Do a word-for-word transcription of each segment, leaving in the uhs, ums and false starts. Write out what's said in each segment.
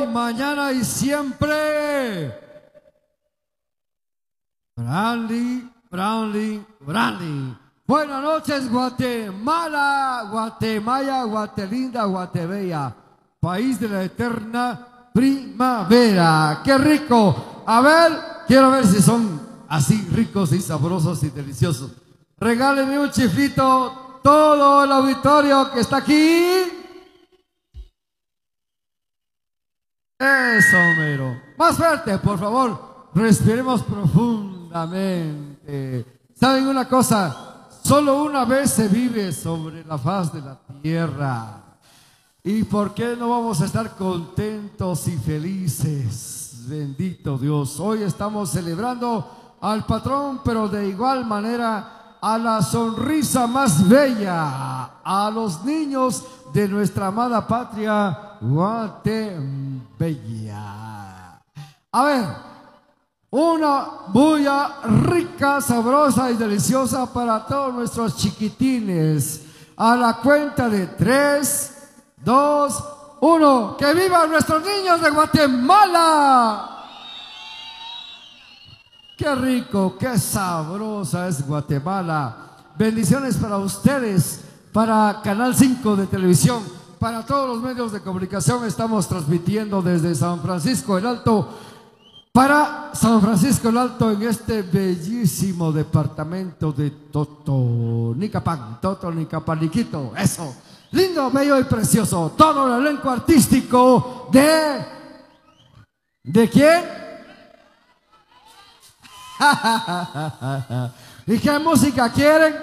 mañana y siempre. Brandy, Brandy, Brandy. Buenas noches, Guatemala, Guatemala, Guatelinda, Guatebella, país de la eterna primavera. ¡Qué rico! A ver, quiero ver si son así ricos y sabrosos y deliciosos. Regálenme un chiflito, todo el auditorio que está aquí. Eso, mero. Más fuerte, por favor. Respiremos profundamente. ¿Saben una cosa? Solo una vez se vive sobre la faz de la tierra. ¿Y por qué no vamos a estar contentos y felices? Bendito Dios. Hoy estamos celebrando al patrón, pero de igual manera a la sonrisa más bella, a los niños de nuestra amada patria Guatemala. A ver, una bulla rica, sabrosa y deliciosa para todos nuestros chiquitines. A la cuenta de tres, dos, uno. ¡Que vivan nuestros niños de Guatemala! ¡Qué rico, qué sabrosa es Guatemala! Bendiciones para ustedes, para Canal cinco de televisión, para todos los medios de comunicación. Estamos transmitiendo desde San Francisco el Alto, para San Francisco el Alto, en este bellísimo departamento de Totonicapán, Totonicapaniquito, eso, lindo, bello y precioso, todo el elenco artístico de... ¿De quién? ¿Y qué música quieren?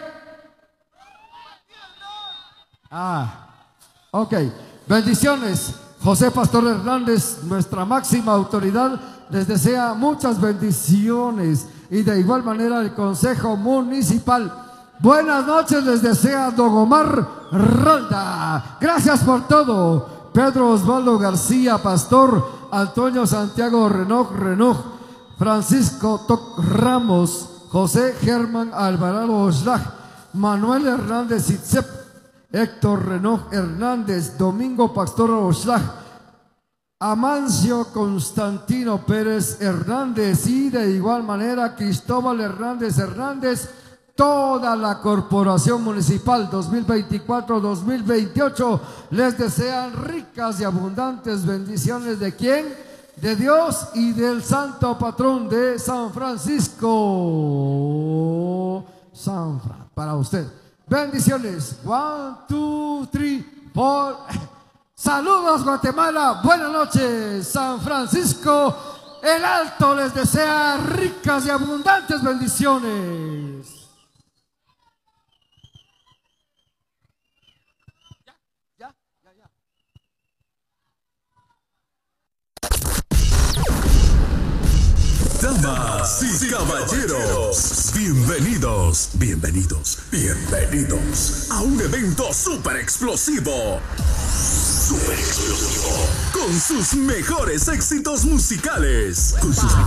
Ah, ok, bendiciones. José Pastor Hernández, nuestra máxima autoridad, les desea muchas bendiciones, y de igual manera el Consejo Municipal. Buenas noches les desea Don Omar Rolda. Gracias por todo. Pedro Osvaldo García Pastor, Antonio Santiago Renoj Renoj, Francisco Toc Ramos, José Germán Alvarado Oslaj, Manuel Hernández Itzep, Héctor Renoj Hernández, Domingo Pastor Oslaj, Amancio Constantino Pérez Hernández, y de igual manera Cristóbal Hernández Hernández, toda la Corporación Municipal dos mil veinticuatro dos mil veintiocho les desean ricas y abundantes bendiciones. ¿De quién? De Dios y del Santo Patrón de San Francisco. San Fran, para usted. Bendiciones. One, two, three, four. Saludos Guatemala, buenas noches San Francisco el Alto les desea ricas y abundantes bendiciones. Ya, ya, ya, ya. Damas y caballeros, bienvenidos, bienvenidos, bienvenidos a un evento súper explosivo. Super explosivo, con sus mejores éxitos musicales, con sus